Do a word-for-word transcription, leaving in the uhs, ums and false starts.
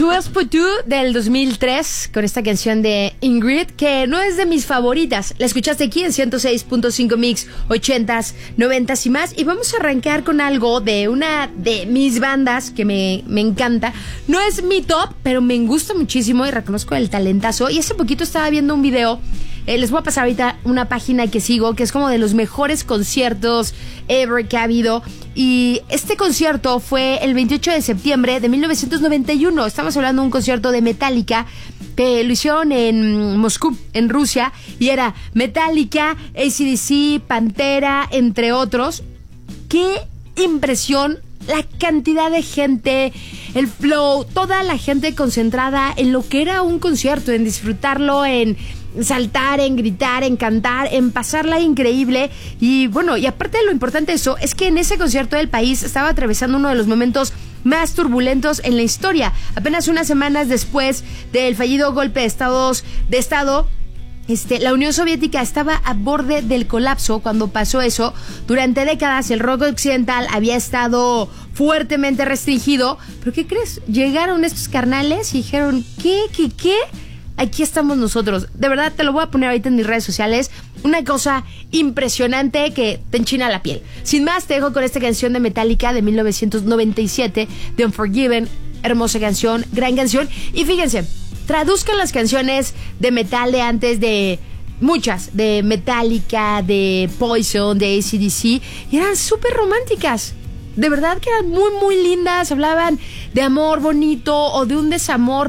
Two Else Put Two del dos mil tres con esta canción de Ingrid, que no es de mis favoritas. La escuchaste aquí en ciento seis punto cinco Mix, ochentas, noventas y más. Y vamos a arrancar con algo de una de mis bandas que me, me encanta. No es mi top, pero me gusta muchísimo y reconozco el talentazo. Y hace poquito estaba viendo un video. Eh, les voy a pasar ahorita una página que sigo, que es como de los mejores conciertos ever que ha habido. Y este concierto fue el veintiocho de septiembre de mil novecientos noventa y uno. Estamos hablando de un concierto de Metallica que lo hicieron en Moscú, en Rusia. Y era Metallica, A C D C, Pantera, entre otros. ¡Qué impresión! La cantidad de gente, el flow, toda la gente concentrada en lo que era un concierto, en disfrutarlo, en saltar, en gritar, en cantar, en pasarla increíble. Y bueno, y aparte de lo importante de eso, es que en ese concierto el país estaba atravesando uno de los momentos más turbulentos en la historia. Apenas unas semanas después del fallido golpe de estados de estado, Este, la Unión Soviética estaba a borde del colapso cuando pasó eso. Durante décadas el rock occidental había estado fuertemente restringido. ¿Pero qué crees? Llegaron estos carnales y dijeron, ¿qué, qué, qué? Aquí estamos nosotros. De verdad, te lo voy a poner ahorita en mis redes sociales. Una cosa impresionante que te enchina la piel. Sin más, te dejo con esta canción de Metallica de mil novecientos noventa y siete, The Unforgiven. Hermosa canción, gran canción. Y fíjense, traduzcan las canciones de metal de antes, de muchas, de Metallica, de Poison, de A C D C, y eran súper románticas. De verdad que eran muy, muy lindas. Hablaban de amor bonito o de un desamor,